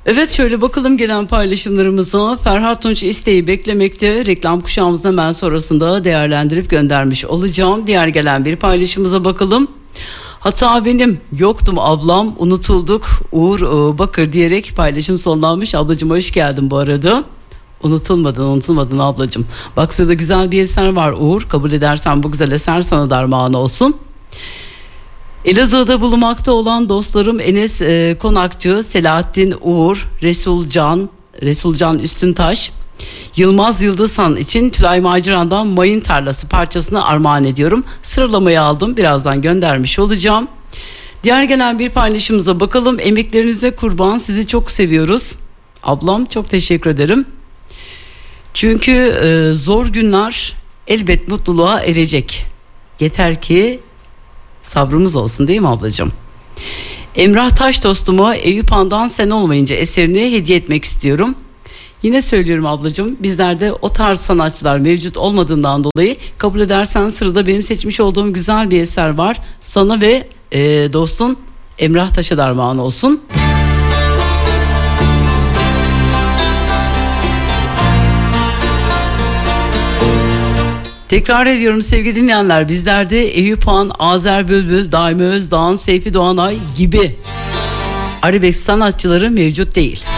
Evet, şöyle bakalım gelen paylaşımlarımıza. Ferhat Tunç isteği beklemekte. Reklam kuşağımızın hemen sonrasında değerlendirip göndermiş olacağım. Diğer gelen bir paylaşımıza bakalım. Hata benim, yoktum ablam, unutulduk Uğur Bakır diyerek paylaşım sonlanmış. Ablacığım hoş geldin bu arada. Unutulmadın ablacığım. Bak sırada güzel bir eser var Uğur. Kabul edersen bu güzel eser sana derman olsun. Elazığ'da bulunmakta olan dostlarım Enes Konakçı, Selahattin Uğur, Resulcan Üstüntaş, Yılmaz Yıldızhan için Tülay Maciran'dan Mayın Tarlası parçasını armağan ediyorum. Sıralamayı aldım, birazdan göndermiş olacağım. Diğer gelen bir paylaşımıza bakalım. Emeklerinize kurban, sizi çok seviyoruz. Ablam çok teşekkür ederim. Çünkü zor günler elbet mutluluğa erecek. Yeter ki sabrımız olsun, değil mi ablacığım? Emrah Taş dostuma Eyüp Han'dan Sen Olmayınca eserini hediye etmek istiyorum. Yine söylüyorum ablacığım, bizlerde o tarz sanatçılar mevcut olmadığından dolayı kabul edersen sırada benim seçmiş olduğum güzel bir eser var. Sana ve dostun Emrah Taş'a derman olsun. Tekrar ediyorum sevgili dinleyenler, bizlerde Eyüp Han, Azer Bülbül, Daimi Özdağ, Seyfi Doğanay gibi arabesk sanatçıları mevcut değil.